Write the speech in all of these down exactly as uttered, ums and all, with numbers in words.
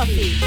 Trafik.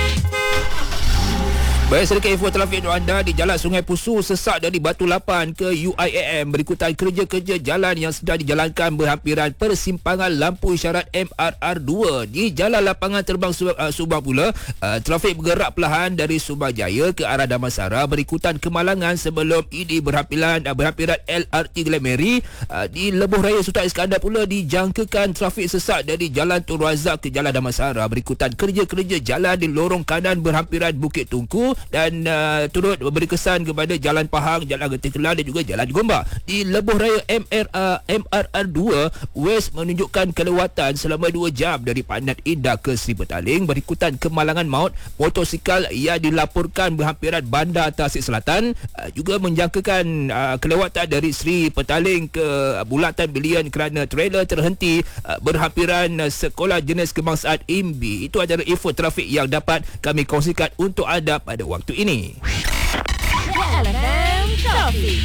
Baik, sedikit info trafik untuk anda di Jalan Sungai Pusu sesak dari Batu Lapan ke U I A M berikutan kerja-kerja jalan yang sedang dijalankan berhampiran persimpangan lampu isyarat M R R dua di Jalan Lapangan Terbang Subang pula. Uh, trafik bergerak perlahan dari Subang Jaya ke arah Damansara berikutan kemalangan sebelum ini berhampiran uh, berhampiran L R T Glen Mary. Uh, di Lebuh Raya Sultan Iskandar pula dijangkakan trafik sesak dari Jalan Tun Razak ke Jalan Damansara berikutan kerja-kerja jalan di lorong kanan berhampiran Bukit Tungku dan uh, turut beri kesan kepada Jalan Pahang, Jalan Getih Kelang dan juga Jalan Gombak. Di Lebuh Raya M R A, M R R dua West menunjukkan kelewatan selama dua jam dari Pandan Indah ke Seri Petaling berikutan kemalangan maut motosikal yang dilaporkan berhampiran Bandar Tasik Selatan. Uh, juga menjangkakan uh, kelewatan dari Seri Petaling ke Bulatan Bilion kerana trailer terhenti uh, berhampiran uh, Sekolah Jenis Kebangsaan I M B I. Itu adalah info trafik yang dapat kami kongsikan untuk anda pada waktu ini. L F M Trafik.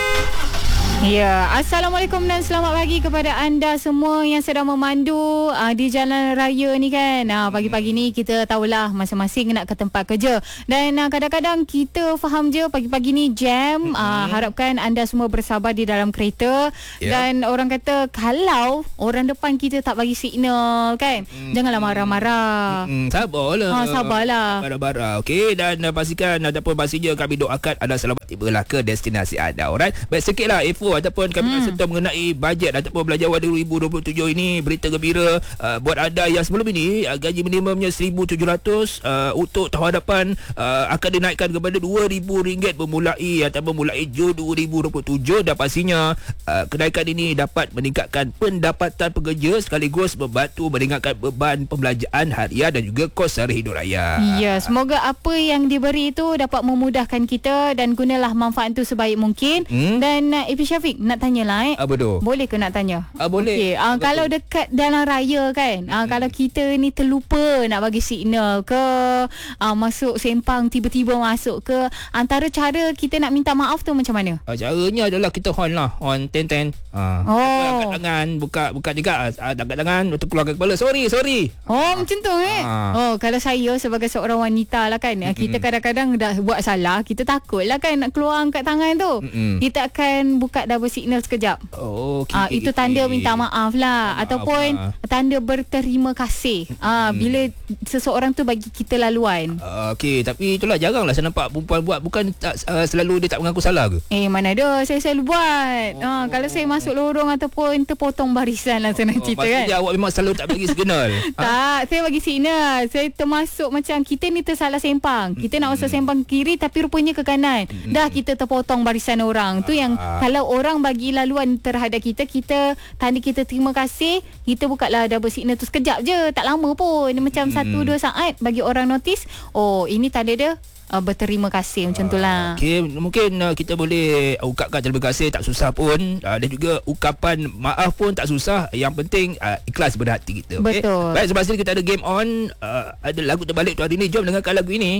Ya, Assalamualaikum dan selamat pagi kepada anda semua yang sedang memandu uh, di jalan raya ni kan. Uh, pagi-pagi ni kita tahulah masing-masing nak ke tempat kerja. Dan uh, kadang-kadang kita faham je pagi-pagi ni jam. Uh, harapkan anda semua bersabar di dalam kereta. Yeah. Dan orang kata kalau orang depan kita tak bagi signal kan, mm. janganlah marah-marah. Mm, sabarlah. Ha, sabarlah. Sabar-sabar. Okey, dan uh, pastikan ataupun pastinya kami doakan anda selamat tibalah ke destinasi anda. Alright. Baik, sikitlah info ataupun kami hmm. serta mengenai bajet ataupun belanjawan dua ribu dua puluh tujuh ini. Berita gembira uh, buat anda yang sebelum ini uh, gaji minimumnya seribu tujuh ratus uh, untuk tahun hadapan uh, akan dinaikkan kepada dua ribu ringgit bermulai ataupun mulai Jun dua ribu dua puluh tujuh dan pastinya uh, kenaikan ini dapat meningkatkan pendapatan pekerja sekaligus membantu meringankan beban pembelanjaan harian dan juga kos sara hidup raya. Ya, semoga apa yang diberi itu dapat memudahkan kita dan gunalah manfaat itu sebaik mungkin. Hmm? Dan uh, Ipi Syafiq nak tanyalah eh. Apa tu? Boleh ke nak tanya? Ah, boleh. Okay. Uh, kalau dekat dalam raya kan, uh, hmm. kalau kita ni terlupa nak bagi signal ke, uh, masuk sempang tiba-tiba masuk ke, antara cara kita nak minta maaf tu macam mana? Uh, caranya adalah kita horn lah, horn ten ten. Uh, oh. Angkat tangan, buka buka juga uh, angkat tangan untuk keluarkan kepala. Sorry, sorry. Oh, uh. macam tu eh. Uh. Oh, kalau saya sebagai seorang wanita lah kan, mm-hmm. kita kadang-kadang dah buat salah, kita takut lah kan nak keluar angkat tangan tu. Mm-hmm. Kita akan buka double signal sekejap. Oh, okay, uh, itu tanda minta maaf lah. Maaf ataupun lah. Tanda berterima kasih uh, hmm. bila seseorang tu bagi kita laluan. uh, Okey, tapi itulah jaranglah saya nampak perempuan buat. Bukan tak, uh, selalu dia tak mengaku salah ke? Eh, mana ada, saya selalu buat. oh. uh, Kalau saya masuk lorong ataupun terpotong barisan lah senang oh, cerita kan. Maksudnya awak memang selalu tak bagi signal? Tak, saya bagi signal. Saya termasuk macam kita ni tersalah sempang. Kita hmm. nak masuk sempang kiri tapi rupanya ke kanan. hmm. Dah kita terpotong barisan orang. Tu yang ah. kalau orang bagi laluan terhadap kita, kita tanda kita terima kasih, kita buka lah double signal tu sekejap je, tak lama pun, macam hmm. satu dua saat bagi orang notice. Oh, ini tanda dia uh, berterima kasih, macam tu lah. Okay, mungkin uh, kita boleh ungkapkan terima kasih, tak susah pun, uh, dan juga ucapan maaf pun tak susah. Yang penting uh, ikhlas berhati kita. Okay? Betul. Baik, sebab kita ada game on, uh, ada lagu terbalik tu hari ni. Jom dengarkan lagu ini.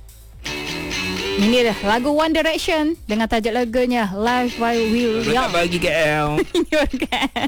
Ini dah lagu One Direction dengan tajuk lagunya Live by Will Young. Bagi K L.